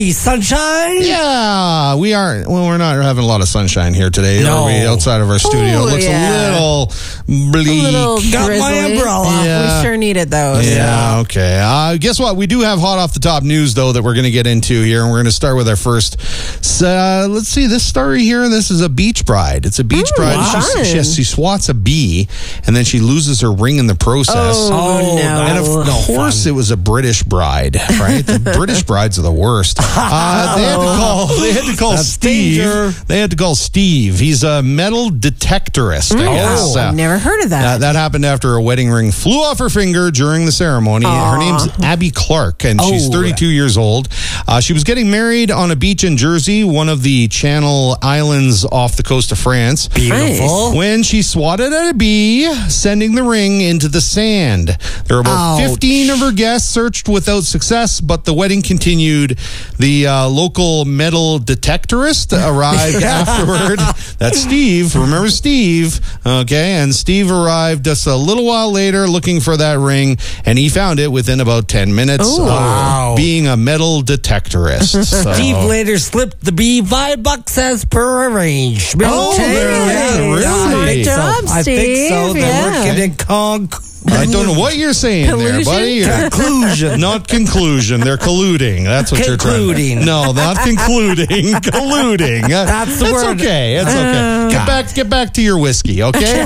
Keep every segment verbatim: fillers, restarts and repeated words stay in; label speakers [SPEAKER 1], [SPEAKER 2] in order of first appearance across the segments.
[SPEAKER 1] Sunshine?
[SPEAKER 2] Yeah, we are. Well, we're not having a lot of sunshine here today.
[SPEAKER 1] No.
[SPEAKER 2] Are we? Outside of our studio.
[SPEAKER 3] Ooh,
[SPEAKER 2] It looks
[SPEAKER 3] yeah.
[SPEAKER 2] a little bleak.
[SPEAKER 3] A little
[SPEAKER 1] Got my
[SPEAKER 3] drizzly.
[SPEAKER 1] umbrella.
[SPEAKER 2] Yeah.
[SPEAKER 3] We sure needed those.
[SPEAKER 2] Yeah, okay. Uh, guess what? We do have hot off the top news, though, that we're going to get into here, and we're going to start with our first. Uh, let's see, this story here, this is a beach bride. It's a beach
[SPEAKER 3] Ooh,
[SPEAKER 2] bride.
[SPEAKER 3] wow.
[SPEAKER 2] She, she, she swats a bee, and then she loses her ring in the process.
[SPEAKER 3] Oh, no.
[SPEAKER 2] And of
[SPEAKER 1] that's no
[SPEAKER 2] course,
[SPEAKER 1] fun.
[SPEAKER 2] it was a British bride, right? The British brides are the worst. Uh, they had to call. They had to call
[SPEAKER 1] That's
[SPEAKER 2] Steve.
[SPEAKER 1] danger.
[SPEAKER 2] They had to call Steve. He's a metal detectorist. I guess.
[SPEAKER 3] Oh,
[SPEAKER 2] Uh,
[SPEAKER 3] I've never heard of that.
[SPEAKER 2] uh, that happened after a wedding ring flew off her finger during the ceremony. Her name's Abby Clark, and she's
[SPEAKER 1] Oh.
[SPEAKER 2] thirty-two years old. Uh, she was getting married on a beach in Jersey, one of the Channel Islands off the coast of France,
[SPEAKER 1] Beautiful.
[SPEAKER 2] when she swatted at a bee, sending the ring into the sand. There were about
[SPEAKER 1] Ouch.
[SPEAKER 2] fifteen of her guests searched without success, but the wedding continued. The uh, local metal detectorist arrived afterward. That's Steve. Remember Steve? Okay, and Steve arrived just a little while later looking for that ring, and he found it within about ten minutes
[SPEAKER 3] Ooh.
[SPEAKER 2] of
[SPEAKER 1] Wow.
[SPEAKER 2] being a metal detectorist. So-
[SPEAKER 1] Steve later slipped the bee five bucks as per arrangement.
[SPEAKER 2] Oh,
[SPEAKER 1] Okay.
[SPEAKER 2] there- yeah, really?
[SPEAKER 1] I think
[SPEAKER 3] Good
[SPEAKER 1] so.
[SPEAKER 3] job,
[SPEAKER 1] I think so.
[SPEAKER 3] Steve.
[SPEAKER 1] They're
[SPEAKER 3] Yeah.
[SPEAKER 1] working in con-
[SPEAKER 2] I don't know what you're saying there,
[SPEAKER 3] Collusion?
[SPEAKER 2] buddy. You're-
[SPEAKER 1] Conclusion.
[SPEAKER 2] Not conclusion. They're colluding. That's what you're
[SPEAKER 1] Concluding.
[SPEAKER 2] trying. No, not concluding. Colluding. Uh,
[SPEAKER 1] That's the
[SPEAKER 2] It's
[SPEAKER 1] word.
[SPEAKER 2] okay. It's okay. Get back. Get back to your whiskey. Okay.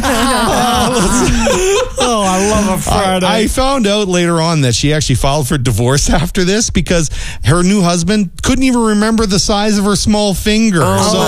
[SPEAKER 1] Oh, I love a
[SPEAKER 2] I,
[SPEAKER 1] Friday.
[SPEAKER 2] I found out later on that she actually filed for divorce after this because her new husband couldn't even remember the size of her small finger.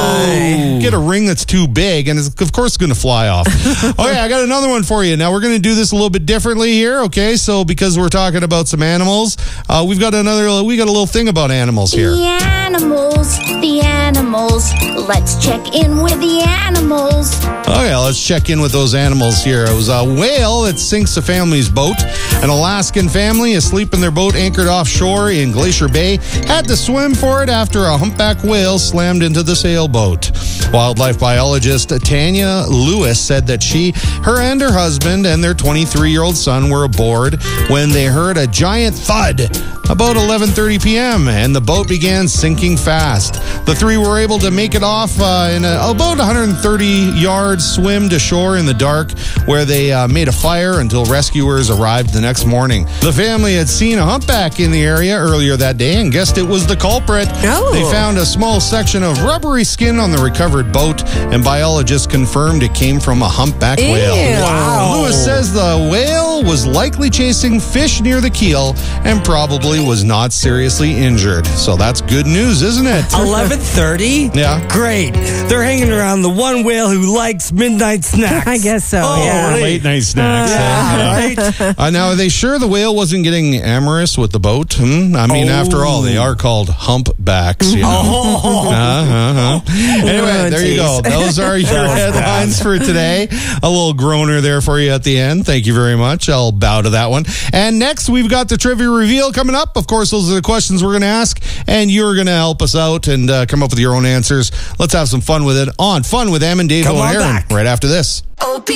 [SPEAKER 2] So get a ring that's too big, and it's, of course it's going to fly off. Okay, I got another one for you. Now we're going to do this a little bit differently here. Okay, so because we're talking about some animals, uh, we've got another. We got a little thing about animals here.
[SPEAKER 4] The animals, the animals. Let's check in with the animals.
[SPEAKER 2] Okay, let's check in with those animals here. It was a whale that sinks a family's boat. An Alaskan family asleep in their boat anchored offshore in Glacier Bay had to swim for it after a humpback whale slammed into the sailboat. Wildlife biologist Tanya Lewis said that she, her and her husband and their twenty-three-year-old son were aboard when they heard a giant thud about eleven thirty p.m. and the boat began sinking fast. The three were able to make it off uh, in a, about one hundred thirty yard swim to shore in the dark, where they uh, made a fire until rescuers arrived the next morning. The family had seen a humpback in the area earlier that day and guessed it was the culprit.
[SPEAKER 3] Oh.
[SPEAKER 2] They found a small section of rubbery skin on the recovered boat, and biologists confirmed it came from a humpback
[SPEAKER 3] Ew.
[SPEAKER 2] whale.
[SPEAKER 1] Wow.
[SPEAKER 2] Lewis says the whale was likely chasing fish near the keel and probably was not seriously injured. So that's good news, isn't it?
[SPEAKER 1] eleven thirty?
[SPEAKER 2] Yeah.
[SPEAKER 1] Great. They're hanging around the one whale who likes midnight snacks.
[SPEAKER 3] I guess so,
[SPEAKER 1] Oh,
[SPEAKER 3] yeah.
[SPEAKER 1] wait.
[SPEAKER 2] Late night snacks.
[SPEAKER 1] Yeah, right?
[SPEAKER 2] Uh, now, are they sure the whale wasn't getting amorous with the boat? Hmm? I mean,
[SPEAKER 1] Oh.
[SPEAKER 2] after all, they are called humpbacks. You know?
[SPEAKER 1] Oh.
[SPEAKER 2] Uh-huh. Anyway,
[SPEAKER 3] Oh,
[SPEAKER 2] there you go.
[SPEAKER 3] geez.
[SPEAKER 2] Those are your
[SPEAKER 1] was
[SPEAKER 2] headlines for today. A little groaner there for you at the end. Thank you very much. I'll bow to that one. And next, we've got the trivia reveal coming up. Of course, those are the questions we're going to ask, and you're going to help us out and uh, come up with your own answers. Let's have some fun with it on Fun with Em and Dave
[SPEAKER 1] Come
[SPEAKER 2] and
[SPEAKER 1] on
[SPEAKER 2] Aaron
[SPEAKER 1] back.
[SPEAKER 2] right after this.
[SPEAKER 4] O P